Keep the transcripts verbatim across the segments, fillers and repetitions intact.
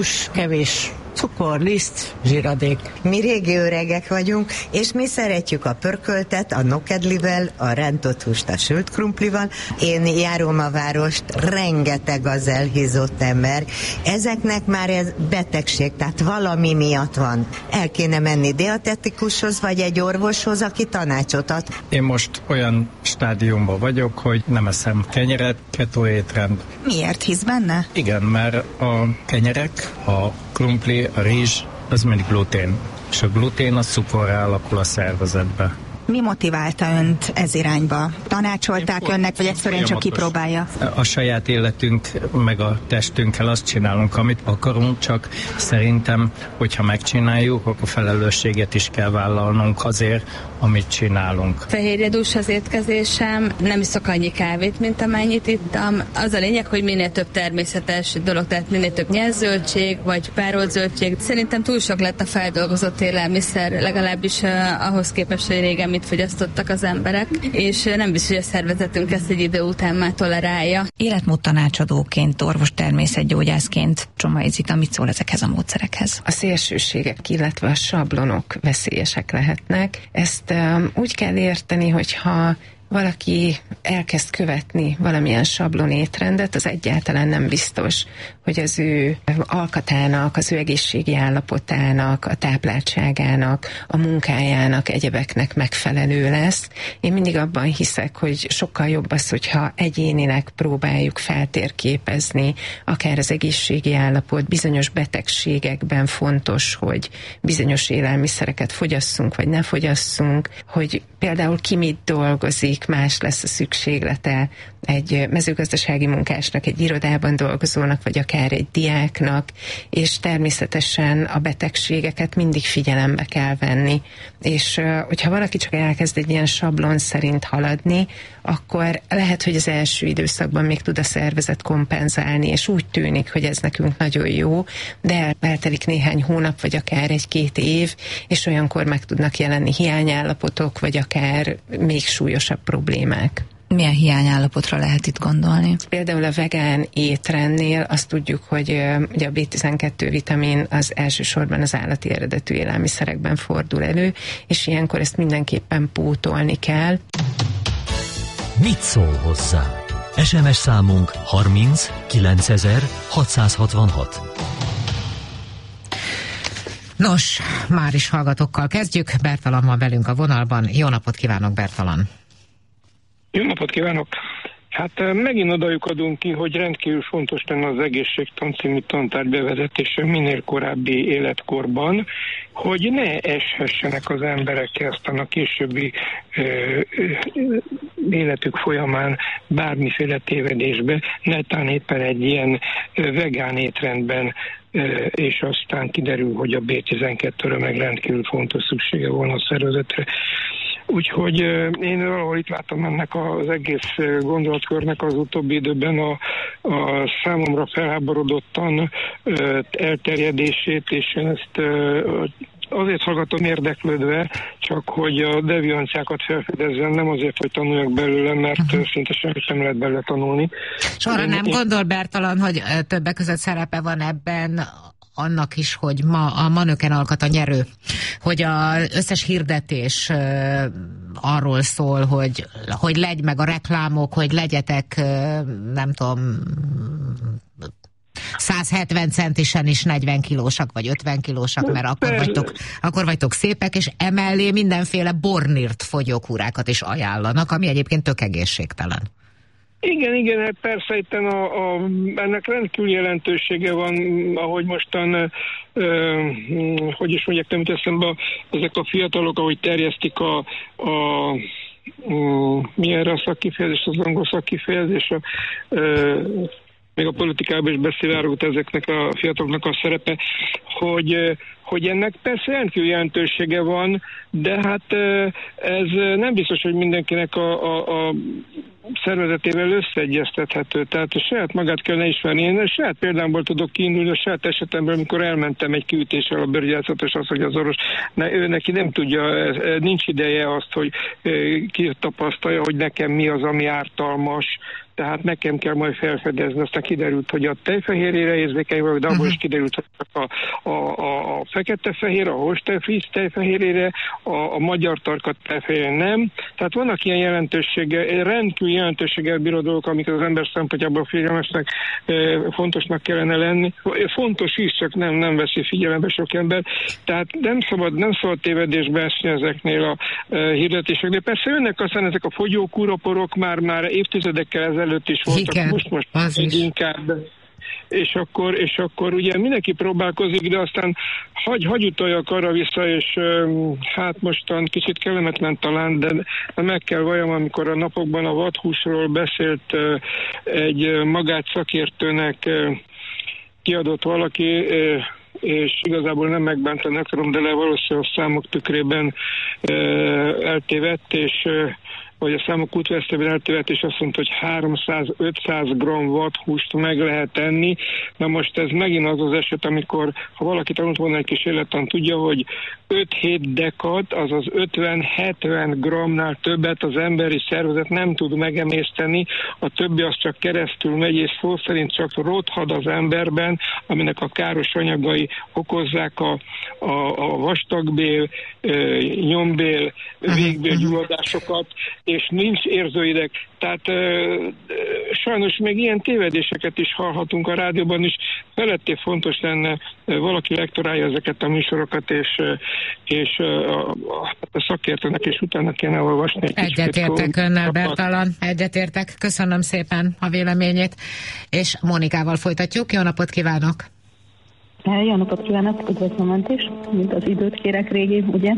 Kevés cukor, liszt, zsíradék. Mi régi öregek vagyunk, és mi szeretjük a pörköltet, a nokedlivel, a rántott húst a sült krumplival. Én járom a várost, rengeteg az elhízott ember. Ezeknek már ez betegség, tehát valami miatt van. El kéne menni dietetikushoz, vagy egy orvoshoz, aki tanácsot ad. Én most olyan stádiumban vagyok, hogy nem eszem kenyeret, keto étrend. Miért hisz benne? Igen, mert a kenyerek, a krumpli, a rizs, az mindig glutén. És a glutén a cukorra alakul a szervezetbe. Mi motiválta önt ez irányba? Tanácsolták önnek, vagy egyszerűen csak kipróbálja? A saját életünk, meg a testünkkel azt csinálunk, amit akarunk, csak szerintem, hogyha megcsináljuk, akkor felelősséget is kell vállalnunk azért, amit csinálunk. Fehérjedús az étkezésem, nem iszok annyi kávét, mint amennyit ittam. Az a lényeg, hogy minél több természetes dolog, tehát minél több nyelszöldség, vagy párolt zöldség. Szerintem túl sok lett a feldolgozott élelmiszer, legalábbis uh, ahhoz képest, hogy régen mit fogyasztottak az emberek, és nem biztos, hogy a szervezetünk ezt egy idő után már tolerálja. Életmód tanácsadóként, orvos természetgyógyászként Csomai Zita mit szól ezekhez a módszerekhez? A szélsőségek, illetve a sablonok veszélyesek lehetnek. Ezt um, úgy kell érteni, hogyha valaki elkezd követni valamilyen sablon étrendet, az egyáltalán nem biztos, hogy az ő alkatának, az ő egészségi állapotának, a tápláltságának, a munkájának, egyebeknek megfelelő lesz. Én mindig abban hiszek, hogy sokkal jobb az, hogyha egyénileg próbáljuk feltérképezni, akár az egészségi állapot, bizonyos betegségekben fontos, hogy bizonyos élelmiszereket fogyasszunk, vagy ne fogyasszunk, hogy például ki mit dolgozik, más lesz a szükséglete egy mezőgazdasági munkásnak, egy irodában dolgozónak, vagy akár egy diáknak, és természetesen a betegségeket mindig figyelembe kell venni. És hogyha valaki csak elkezd egy ilyen sablon szerint haladni, akkor lehet, hogy az első időszakban még tud a szervezet kompenzálni, és úgy tűnik, hogy ez nekünk nagyon jó, de eltelik néhány hónap, vagy akár egy-két év, és olyankor meg tudnak jelenni hiányállapotok, vagy akár még súlyosabb problémák. Milyen hiányállapotra lehet itt gondolni? Például a vegán étrendnél azt tudjuk, hogy ugye a bé tizenkettő vitamin az elsősorban az állati eredetű élelmiszerekben fordul elő, és ilyenkor ezt mindenképpen pótolni kell. Mit szól hozzá? es em es számunk harminc kilencezer hatszázhatvanhat. Nos, már is hallgatókkal kezdjük. Bertalan van velünk a vonalban. Jó napot kívánok, Bertalan! Jó napot kívánok! Hát megint odajuk ki, hogy rendkívül fontos lenne az egészségtan című tantárgy bevezetése minél korábbi életkorban, hogy ne eshessenek az emberek aztán a későbbi ö, ö, életük folyamán bármiféle tévedésbe, netán éppen egy ilyen vegán étrendben, ö, és aztán kiderül, hogy a bé tizenkettőre meg rendkívül fontos szüksége volna a szervezetre. Úgyhogy én valahol itt látom ennek az egész gondolatkörnek az utóbbi időben a, a számomra felháborodottan elterjedését, és én ezt azért hallgatom érdeklődve, csak hogy a devianciákat felfedezzem, nem azért, hogy tanuljak belőle, mert uh-huh. szinte semmit nem lehet belőle tanulni. És arra nem én... gondol, Bertalan, hogy többek között szerepe van ebben annak is, hogy ma a manöken alkat a nyerő, hogy az összes hirdetés uh, arról szól, hogy, hogy legy meg a reklámok, hogy legyetek, uh, nem tudom, száz hetven centisen is negyven kilósak, vagy ötven kilósak, mert akkor vagytok, akkor vagytok szépek, és emellé mindenféle bornírt fogyókúrákat is ajánlanak, ami egyébként tök egészségtelen. Igen, igen, persze itt a, a, ennek rendkívül jelentősége van, ahogy mostan, ö, hogy is mondják, nem jut eszembe, ezek a fiatalok, ahogy terjesztik a, a mi erre a szakkifejezés, az angol szakkifejezés, a, ö, még a politikában is beszivárgott ezeknek a fiataloknak a szerepe, hogy, hogy ennek persze rendkívül jelentősége van, de hát ez nem biztos, hogy mindenkinek a, a, a szervezetével összeegyeztethető. Tehát a saját magát kellene ismerni. Én a saját példámból tudok kiindulni, a saját esetemben, amikor elmentem egy kiütéssel a bőrgyászat, és azt, hogy az orvos, ne, ő neki nem tudja, nincs ideje azt, hogy ki tapasztalja, hogy nekem mi az, ami ártalmas, tehát nekem kell majd felfedezni. Aztán kiderült, hogy a tejfehérjére érzékeny vagyok, de abból is kiderült, hogy a, a, a, a fekete-fehér, a holstein-fries tejfehérjére, a, a magyar tarkat tejfehérjére nem. Tehát vannak ilyen jelentősége, rendkívül jelentőséggel bíró dolgok, amiket az ember szempontjából figyelmesnek, fontosnak kellene lenni. Fontos is, csak nem, nem veszi figyelembe sok ember. Tehát nem szabad, nem szabad tévedésbe esni ezeknél a hirdetéseknél. Persze jönnek aztán ezek a fogyókúraporok, már, már évtizedekkel ezelőtt is voltak, igen, most most egy inkább. És akkor, és akkor ugye mindenki próbálkozik, de aztán hagy, hagy utaljak arra vissza, és hát mostan kicsit kellemetlen talán, de meg kell valljam, amikor a napokban a vadhúsról beszélt egy magát szakértőnek kiadott valaki, és igazából nem megbántani akarom, de le valószínűleg a számok tükrében eltévedt, és vagy a számok útvesztében eltévedt, és azt mondta, hogy háromszáz-ötszáz gramm vadhúst meg lehet enni. Na most ez megint az az eset, amikor, ha valaki tanult volna egy kis élettan, tudja, hogy öt-hét dekat, azaz ötven-hetven grammnál többet az emberi szervezet nem tud megemészteni, a többi az csak keresztül megy, és szó szerint csak rothad az emberben, aminek a káros anyagai okozzák a, a, a vastagbél, nyombél, végbélgyulladásokat, és nincs érzőideg. Tehát e, e, sajnos még ilyen tévedéseket is hallhatunk a rádióban is. Feletté fontos lenne, e, valaki lektorálja ezeket a műsorokat, és, e, és a, a, a szakértőnek és utána kéne olvasni. Egyetértek önnel, Bertalan, egyetértek. Köszönöm szépen a véleményét, és Monikával folytatjuk. Jó napot kívánok! Jó napot kívánok, üdvözlöm Önt is, mint az időt kérek régi, ugye,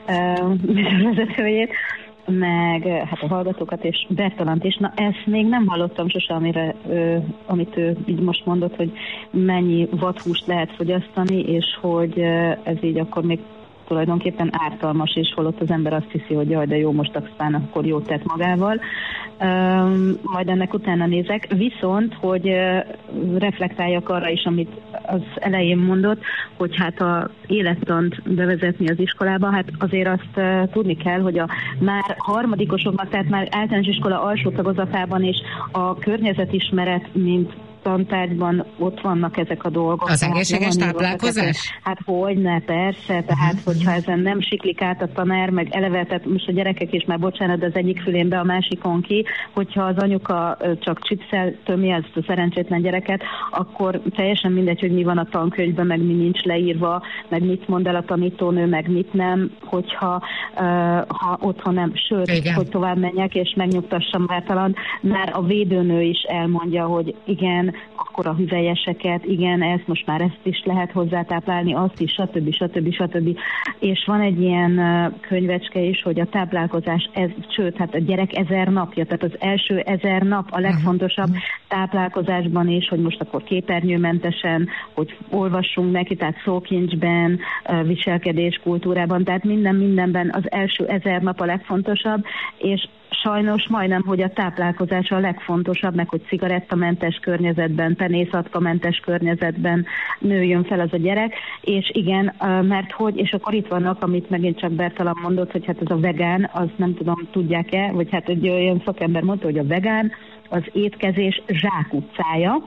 vezetőjét, meg hát a hallgatókat és Bertalant is. Na, ezt még nem hallottam sose, amire, ö, amit ő így most mondott, hogy mennyi vadhúst lehet fogyasztani, és hogy ez így akkor még tulajdonképpen ártalmas, és holott az ember azt hiszi, hogy jaj, de jó, most aztán akkor jót tett magával. Um, majd ennek utána nézek. Viszont, hogy uh, reflektáljak arra is, amit az elején mondott, hogy hát a élettant bevezetni az iskolába, hát azért azt uh, tudni kell, hogy a már harmadikosoknak, tehát már általános iskola alsó tagozatában is a környezetismeret, mint tantárgyban ott vannak ezek a dolgok. Az egészséges táplálkozás? Hát hogyne, persze, tehát uh-huh. hogyha ezen nem siklik át a tanár, meg eleve, tehát most a gyerekek is már bocsánat, de az egyik fülén be, a másikon ki, hogyha az anyuka csak csipszel tömi ezt a szerencsétlen gyereket, akkor teljesen mindegy, hogy mi van a tankönyvben, meg mi nincs leírva, meg mit mond el a tanítónő, meg mit nem, hogyha uh, ha otthon nem, sőt, igen. hogy tovább menjek, és megnyugtassam Bertalan, már a védőnő is elmondja, hogy igen, akkor a hüvelyeseket, igen, ezt most már ezt is lehet hozzátáplálni, azt is, stb. stb. stb. És van egy ilyen könyvecske is, hogy a táplálkozás, ez, sőt, hát a gyerek ezer napja, tehát az első ezer nap a legfontosabb táplálkozásban is, hogy most akkor képernyőmentesen, hogy olvassunk neki, tehát szókincsben, viselkedéskultúrában, tehát minden mindenben az első ezer nap a legfontosabb, és sajnos majdnem, hogy a táplálkozás a legfontosabb, meg hogy cigarettamentes környezetben, penészatkamentes környezetben nőjön fel az a gyerek, és igen, mert hogy, és akkor itt vannak, amit megint csak Bertalan mondott, hogy hát ez a vegán, az nem tudom, tudják-e, vagy hát egy olyan szakember mondta, hogy a vegán az étkezés zsákutcája,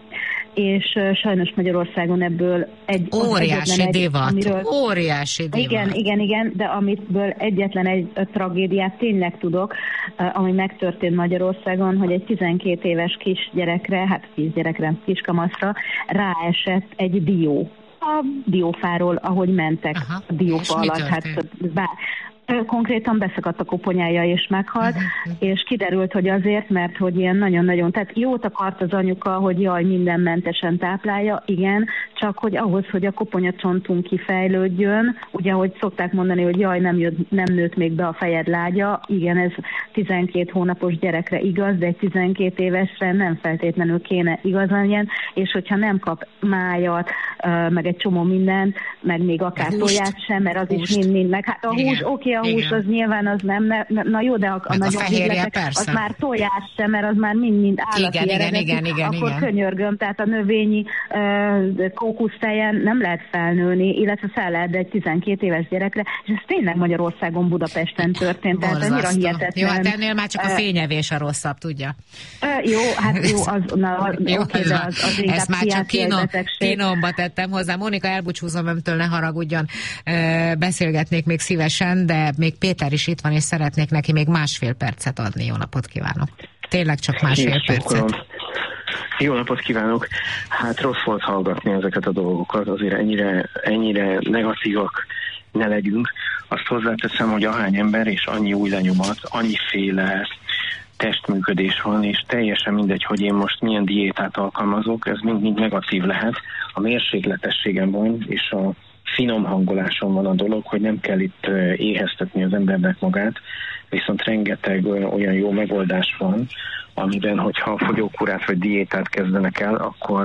és uh, sajnos Magyarországon ebből egy... Óriási egy, divat, amiről, óriási divat. Igen, igen, igen, de amitből egyetlen egy tragédiát tényleg tudok, uh, ami megtörtént Magyarországon, hogy egy tizenkét éves kisgyerekre, hát kisgyerekre, kiskamaszra ráesett egy dió. A diófáról, ahogy mentek. Aha, a diófa alatt. Hát, bár, konkrétan beszakadt a koponyája és meghalt, uh-huh. és kiderült, hogy azért, mert hogy ilyen nagyon-nagyon, tehát jót akart az anyuka, hogy jaj, mindenmentesen táplálja, igen, csak hogy ahhoz, hogy a koponyacsontunk kifejlődjön, ugye, ahogy szokták mondani, hogy jaj, nem, jött, nem nőtt még be a fejed lágya, igen, ez tizenkét hónapos gyerekre igaz, de egy tizenkét évesre nem feltétlenül kéne igaz legyen, és hogyha nem kap májat, meg egy csomó mindent, meg még akár tojást sem, mert az húst. Is mind-mind, meg hát a hús, oké, okay, a hús az nyilván az nem, ne, na jó, de a, a nagyobb végletek, az már tojás sem, mert az már mind-mind állati igen, eredetű, igen, igen, igen, akkor igen. könyörgöm, tehát a növényi uh, fókusztejen nem lehet felnőni, illetve fel lehet, de egy tizenkét éves gyerekre, és ez tényleg Magyarországon, Budapesten történt. Tehát annyira hihetetlen. Jó, hát ennél már csak a fényevés a rosszabb, tudja? Uh, jó, hát jó, az, na, jó, okay, de az, az ezt már csak kínom, kínomba tettem hozzá. Mónika, elbúcsúzom ömtől, ne haragudjon. Beszélgetnék még szívesen, de még Péter is itt van, és szeretnék neki még másfél percet adni. Jó napot kívánok. Tényleg csak másfél percet. Jó napot kívánok! Hát rossz volt hallgatni ezeket a dolgokat, azért ennyire, ennyire negatívak ne legyünk. Azt hozzáteszem, hogy ahány ember és annyi új lenyomat, annyiféle testműködés van, és teljesen mindegy, hogy én most milyen diétát alkalmazok, ez mind-mind negatív lehet. A mérsékletességem van, és a finom hangoláson van a dolog, hogy nem kell itt éheztetni az embernek magát, viszont rengeteg olyan jó megoldás van, amiben, hogyha fogyókúrát vagy diétát kezdenek el, akkor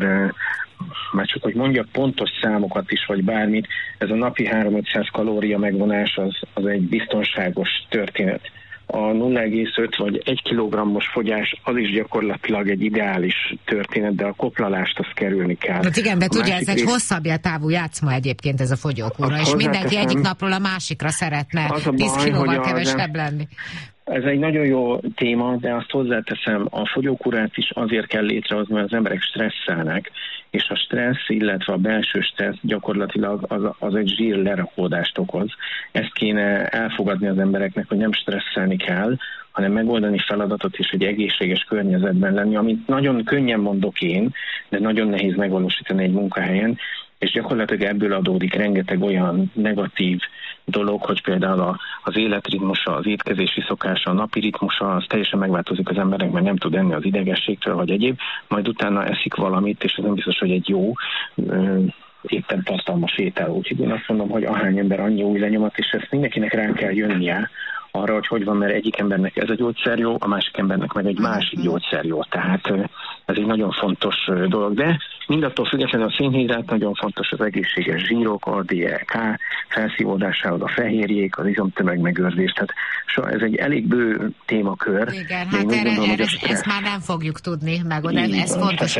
már csak, hogy mondjak pontos számokat is, vagy bármit, ez a napi háromszáz kalória megvonás az, az egy biztonságos történet. A nulla egész öt vagy egy kilogrammos fogyás az is gyakorlatilag egy ideális történet, de a koplalást azt kerülni kell. Hát igen, de a tudja, ez egy rész... hosszabb távú játszma egyébként ez a fogyókúra, és mindenki egyik napról a másikra szeretne tíz kilóval kevesebb lenni. Ez egy nagyon jó téma, de azt hozzáteszem, a fogyókúrát is azért kell létrehozni, mert az emberek stresszelnek, és a stressz, illetve a belső stressz gyakorlatilag az, az egy zsír lerakódást okoz. Ezt kéne elfogadni az embereknek, hogy nem stresszelni kell, hanem megoldani feladatot és egy egészséges környezetben lenni, amit nagyon könnyen mondok én, de nagyon nehéz megvalósítani egy munkahelyen, és gyakorlatilag ebből adódik rengeteg olyan negatív dolog, hogy például a, az életritmusa, az étkezési szokása, a napi ritmusa, az teljesen megváltozik az embernek, mert nem tud enni az idegességtől, vagy egyéb, majd utána eszik valamit, és ez nem biztos, hogy egy jó ö, éppen tartalmas étel. Úgyhogy én azt mondom, hogy ahány ember annyi új lenyomat, és ezt mindenkinek rá kell jönnie arra, hogy hogy van, mert egyik embernek ez a gyógyszer jó, a másik embernek meg egy másik gyógyszer jó. Tehát ez egy nagyon fontos dolog. De mindattól függetlenül a szénhidrát nagyon fontos, az egészséges zsírok, a dé e ká felszívódásához, a fehérjék, az izomtömegmegőrzés. Tehát so, ez egy elég bő témakör. Igen, hát erre, gondolom, erre, ezt, ezt már nem fogjuk tudni megoldani. Ez fontos,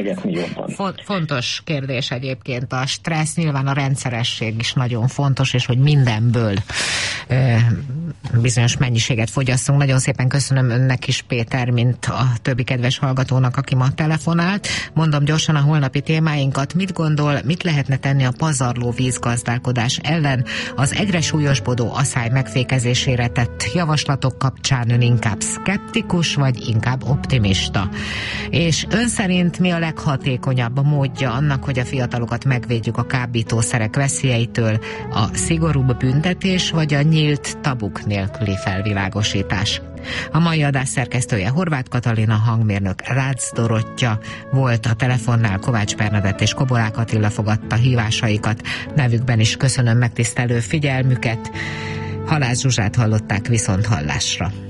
fontos kérdés egyébként. A stressz, nyilván a rendszeresség is nagyon fontos, és hogy mindenből e, bizonyos mennyiséget fogyasszunk. Nagyon szépen köszönöm önnek is, Péter, mint a többi kedves hallgatónak, aki ma telefonált. Mondom gyorsan a holnapi témáinkat. Mit gondol, mit lehetne tenni a pazarló vízgazdálkodás ellen? Az egyre súlyosbodó aszály megfékezésére tett javaslatok kapcsán ön inkább szkeptikus, vagy inkább optimista? És ön szerint mi a leghatékonyabb módja annak, hogy a fiatalokat megvédjük a kábítószerek veszélyeitől? A szigorúbb büntetés, vagy a nyílt tabuk nélküli felvilágosítás? A mai adás szerkesztője Horváth Katalin, a hangmérnök Rácz Dorottya volt, a telefonnál Kovács Bernadett és Kobolák Attila fogadta hívásaikat. Nevükben is köszönöm megtisztelő figyelmüket. Halász Zsuzsát hallották, viszont hallásra.